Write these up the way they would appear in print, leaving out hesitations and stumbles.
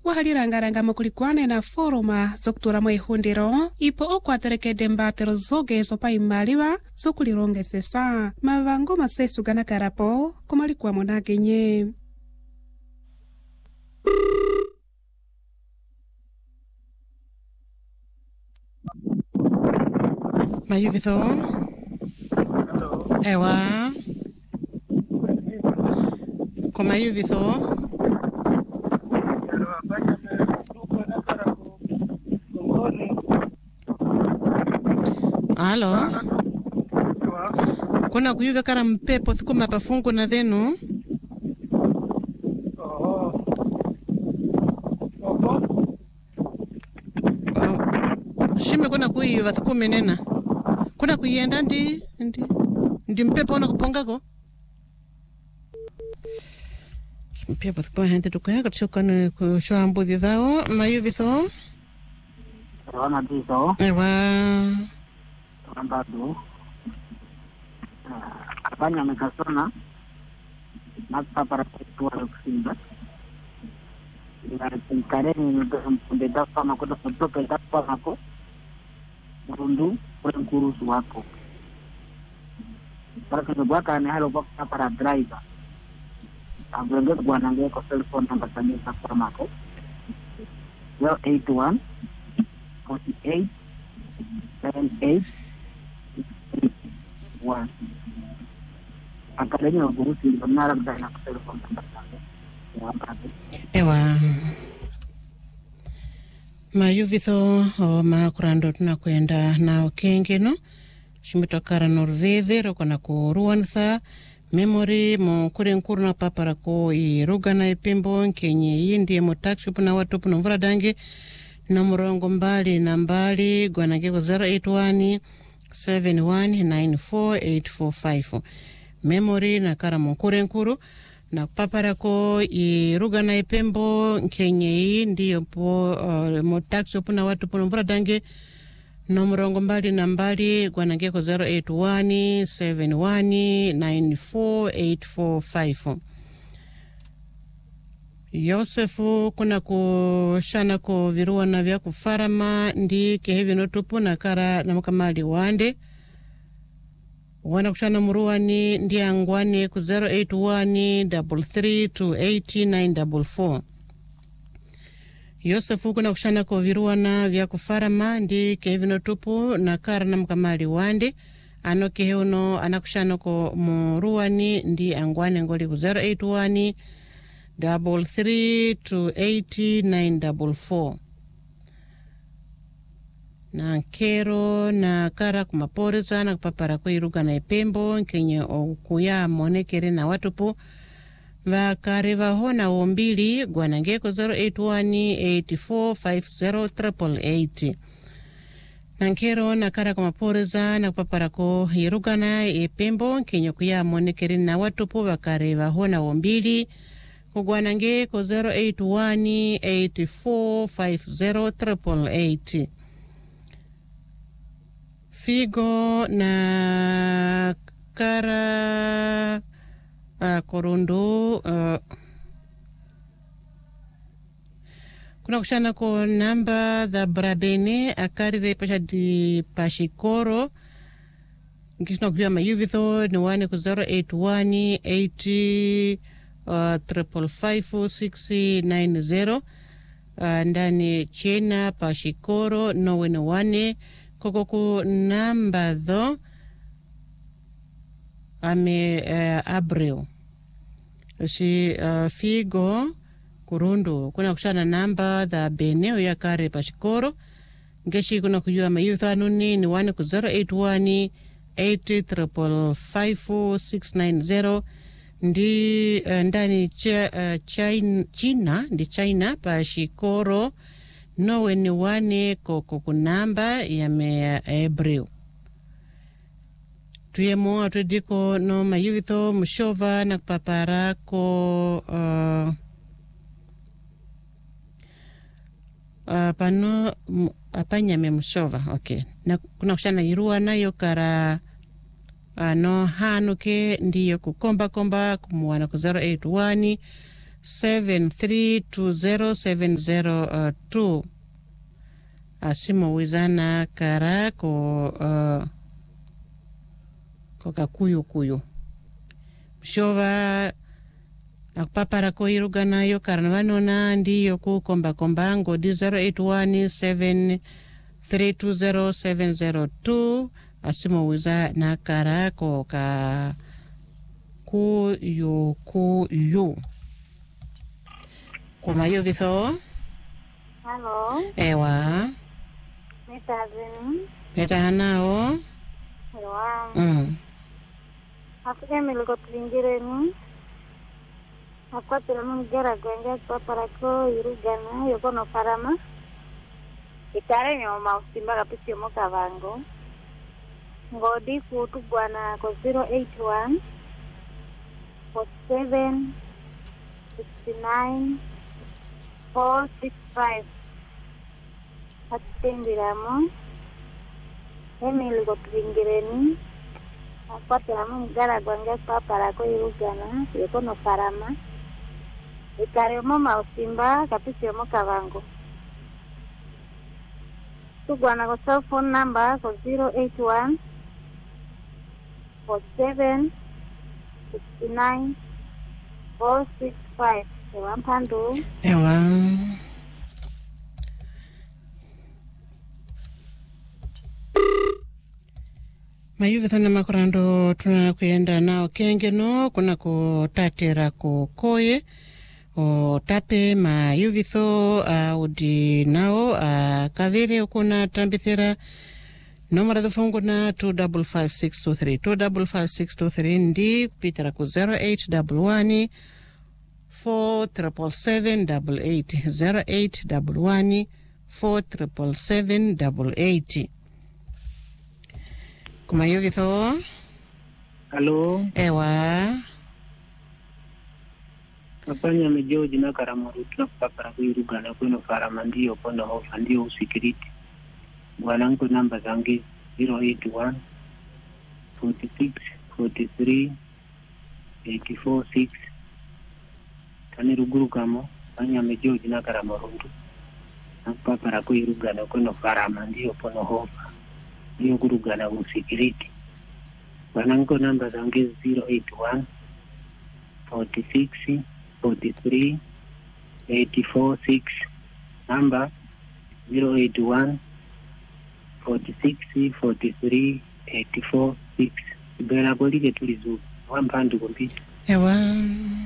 wahalirangaranga makulikwane na foruma zokutura mwihundiro ipo okwaterekedde mbatero zogezo pa imaliwa zokulilongesesa mavango masesu ganakarapo kumalikuwa monagenye. Mayuvitho. Ewa. Kwa Mayuvitho. Halo. Kuna kuyuga kara mpepo thikuma pafungu na dhenu. Shime kuna kuyuva thikume nena. Kuna kuyenda ndi mpepo ona kupongako. Mpepo thikuma hente tukuyaka tushokane kushoa mbuzi dhao. Mayuvitho. Wana diso. Ewa. Ambado apanya mekasona nasa para kutua kusimba ina kareni ndo dafa makoto kutoka dafa mako mundu kwa kuruhusu wako para kubaka ni halo kwa para driver agenge kwa nange kwa telephone number tani kwa mako 081 48 78 1 akadenya ugurusi ndonara kudana kwa telefoni ewa Mayuvitho o makurando tunakwenda na okengeno shimitokara norvede rokona ku ruansa memory mo kurenkuru na papara ko irugana ipimbo kenye yindi mo takship na watu puno mvura dange na murongo mbali na mbali gwanage ko 081 7194845 memory na kara mokure nkuru na papara ko irugana ipembo kenye ndiyo po motaxo puna watu puno mvura dange na murongo mbali na mbali gwanage ko 081 7194845 Yosefu kuna kushana ko viruwa na vya kufarama ndi kehevi notupu na kara na mkamali wande wana kushana muruwani ndi angwani ku 081-332-8944 Yosefu kuna kushana ko viruwa na vya kufarama ndi kehevi notupu na kara na mkamali wande ano keheuno anakushana ko muruwani ndi angwani ngoli ku 081 332-8944 na kero na kara kumaporeza na kupapara kuiruga na ipembo kenye okuya monekere na watupu vakareva hona ombili gwanangeko 081-8450-888 na kero na kara kumaporeza na kupapara kuiruga na ipembo kenye okuya monekere na watupu vakareva hona ombili kugwanange ko 081-8450-888 Figo na kara korundu kuna kushana ko namba za brabene akarire pasha di pashikoro nkishina kujua Mayuvitho ni wane ku 081-80 555-690 ndani chena pashikoro nowe ni wane koko ku namba dho ame abreu si figo kurundu kuna kushana namba dha bene ya kare pashikoro ngeshi kuna kujua Mayuvitho anuni ni wane ku 081 855-690 ndi ndani China pa shikoro nowe ni wane koko kunamba ya me Hebreu tuyemo atudiko no Mayuvitho mshova na kupapara ko pano apanyame mshova okay na kuna kushana iruwa nayo kara no hanuke ndiyo kukomba kumuwana ku 081 73207002 asimo wizana kara ko kakuyukuyu shova akupapara ko irugana yo karana vanona ndiyo ku komba ngodi 0817320702 asimo wiza na kara ko ka kuyu kuma yo vitho. Hello. Ewa. Meta hanao. Ewa. Aku miliko tulingireni. Aku tulamu mgera gwenga para ko irugana yoko no parama. Ikare nyoma usimba kapisi yomo kavango. Ngodi kutu bwana ko 081 47 69 465. Atendiramu. Miliko tulingireni. Aku tulamu mgera gwenga para ko irugana yoko no parama. Ikare mama usimba kapisi yomo kavango. Tugwana ko cell phone number ko 081 47 69 465. Ewa mpandu. Ewa. Mayuvithana makurando tunakuenda nao kengeno kuna kutatira kukoye o tape mayuvitho udi nao kavere ukuna tambithira nomara dhufungu na 255623 255623 ndi kupitara ku 0811 47778 0811 47778 kuma yuvitho. Halo. Ewa. Kapanya mejoji na karamoru tunapapara kuirugana kweno farama ndiyo kono hofa ndiyo usikiriti. Bwanangu namba zangi 081 46 43 846 tani ruguru kamo panya mejoji na karamoru tunapapara kuirugana kweno farama ndiyo kono hofa ndiyo kurugana usikiriti. Bwanangu namba zangi 081 46 43 846 number 081 46 43 846 bela bolike tulizu wampandu kompita. Ewa.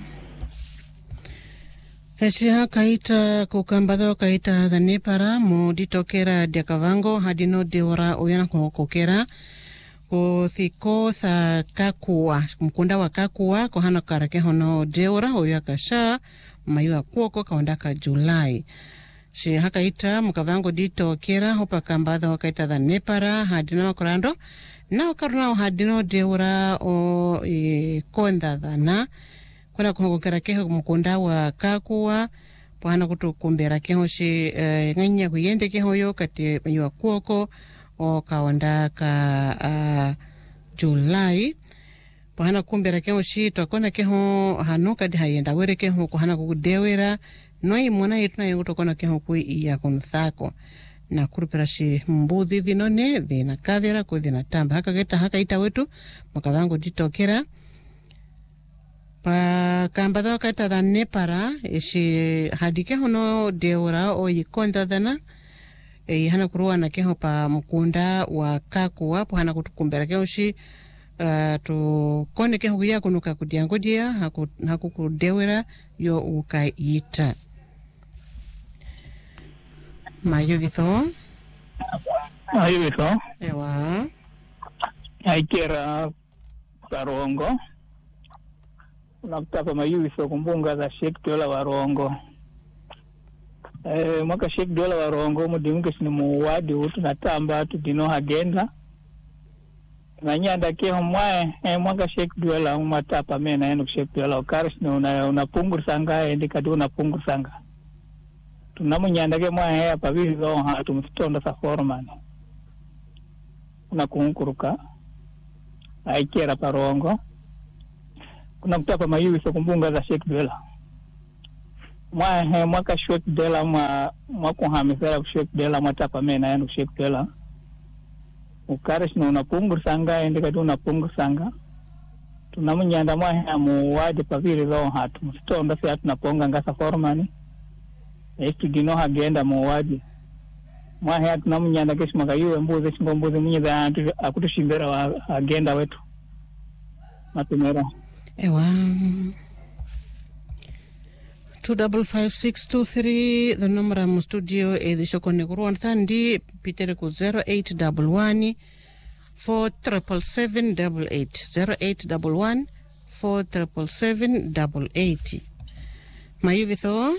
Hesha kaita kukambadho kaita dhanipara mu ditokera diakavango hadino deora oyana kokera ko thiko tha kakua mkunda wa kakua ko hana karake hono deora oyakasha mayu kuoko kaondaka Julai shi hakaita mkavango ditokera hopa kambadho kaita dhanipara hadino korando na karuna hadino deora o konda dhana kuna kuhokera keho mkunda wa kakua pohana kutukumbera keho shi nganya kuyende keho yo kati mayu kuoko o kaonda ka Julai pohana kumbera keho shi tokona keho hano kadi hayenda were keho kohana kukudewera noi mwana yetu na yengu tokona keho kui iya kumthako na kurupira shi mbuzi dhinone dhina kavera kudhina tamba haka ita wetu mkavango ditokera pa kambadho wakata dhane para ishi hadike hono deura o yikonda dhana hana kuruwa na keho pa mkunda wa kaku wapo hana kutukumbera keho shi tukone keho kuya kunuka kudiangodia haku kudewera yo ukaita mayuvitho. Ayuvitho. Ewa. Aikera Warongo. Nakutapa mayuvitho kumbunga za Sheikh Dola Warongo. Mwaka Sheikh Dola Warongo mudimuke sini muwadi utu natamba tudino hagenda. Nanyanda keho mwae mwaka Sheikh Dola umatapa mena enu Sheikh Dola ukaris ni unapungur sanga endikati unapungur sanga. Tunamunyanda ke mwae hapa vizo tumfitonda sa formani. Unakunkuruka. Aikera Parongo. Kuna kutapa mayuvitho kumbunga za Sheikh Dola. mwaka shwek dela mwa kuhamisera kushwek dela mwatapa mena yanu kushwek dela ukarish na unapungur sanga endika tu unapungur sanga tunamunyanda mu wadi paviri roho hatu mstonda si hatu naponga ngasa formani estu dino hagenda mu wadi hatu namunyanda keshi maka yuwe mbuze mbuze mwenye za akutushimbera wa agenda wetu matumera ewa 255623 the number mu studio edishokone kuruwan thandi pitere ku 0811 47778 0811 mayuvitho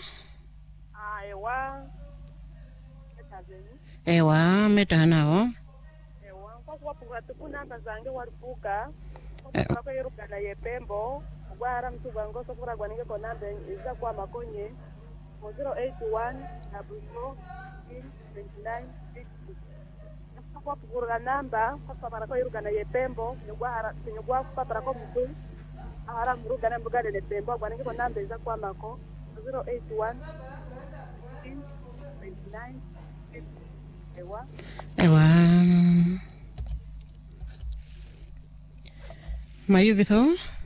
ewa metanao kwa tukuna bazange walipuka kwa yerukana yepembo gwara mtu bangoso kura gwaninge ko namba iza kwa makonye 081 double 4 kwa kugura namba kwa para ko yerukana yepembo nyogwa kwa para ko mtu ahara muruga namba gale le pembo gwaninge ko namba iza kwa mako 081 29 ewa mayuvitho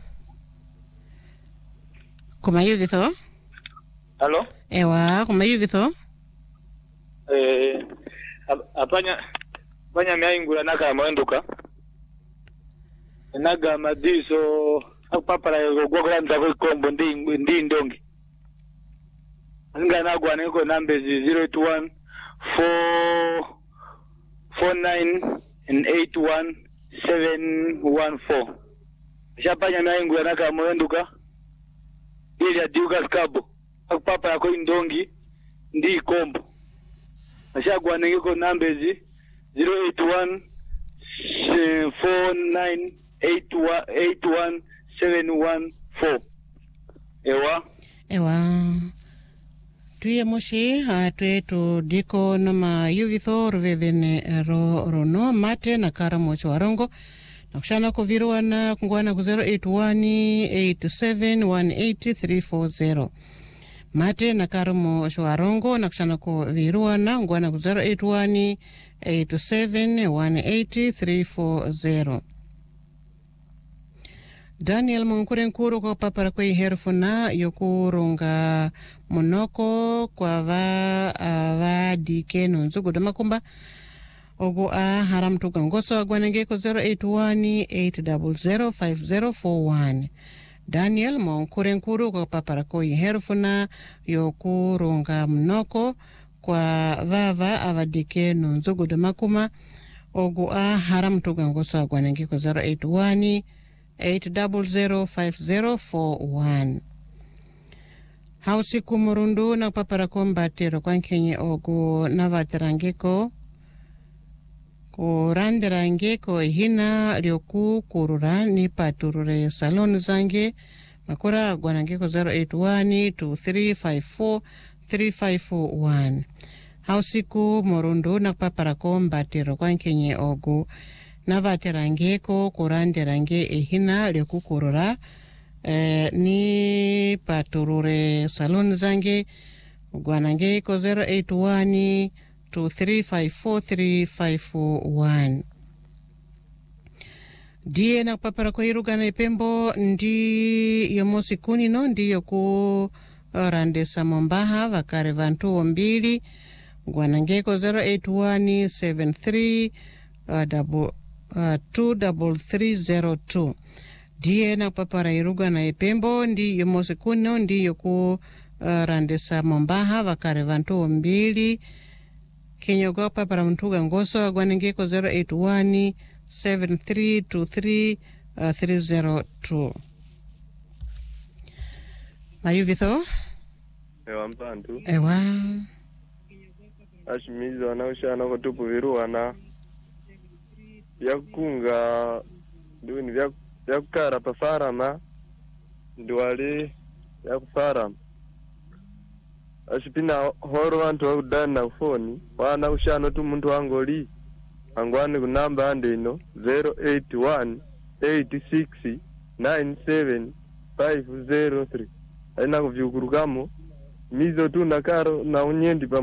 kumayuvitho halo ewa kumayuvitho apanya myaingula naka mwenduka naga madiso akupapala gogora ndako ikombo ndi ndongi nga nagwa niko number 081 449 and 81714 shapanya myaingula naka mwenduka ili adiuka skabo akupapa yako indongi ndi ikombo ashagwa niko numbers 081 498181714 ewa tuye moshi atwe tu diko nama yuvitho ruvethene rono mate na kara mocho warongo na kushana kuviruana kungwana ku 0818718340 mate na kara mocho warongo na kushana kuviruana kungwana ku 0818718340 Daniel Munkurenkuru kwa papara kwa herfuna yokurunga monoko kwa va dike nunzugu damakumba ogu haram tugangoso agwanenge ko 0818005041 Daniel Munkurenkuru kwa papara kwa herfuna yokurunga monoko kwa vava avadike nunzugu damakuma ogu haram tugangoso agwanenge ko 08005041 hausi kumurundu na papara kombatero kwa nkenye ogu navatirangeko kurandirangeko hina ryoku kurura ni paturure saloni zange makura gwanangeko 0812354351 hausi kumurundu na papara kombatero kwa nkenye ogu navatirangeko kurandirange ehina lyokukurura ni paturure saloni zange gwanangeko 0812354351 ndiye na papara kwa irugana ipembo ndi yomosi kunino ndi yoku randesa mombaha vakare vantu ombili gwanangeko 0817323302 ndiye na papara iruga na ipembo ndi yomosi kuno ndi yoku randesa mombaha vakare vantu ombili kinyogo papara mtuga ngoso gwanengeko 0817323302 mayuvitho ewa mpantu ewa ashimizi wanaoshana kutupu viruwana vyakunga ndiwini vyakukara pafarama ndiwali vyakufarama ashipina horo wantu wakudani na ufoni wana ushano tu muntu wangoli angwani kunamba ande ino 08186975503 aina kuvyukurukamo mizo tu na karo na unyendi pa